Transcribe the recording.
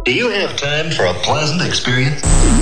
Do you have time for a pleasant experience?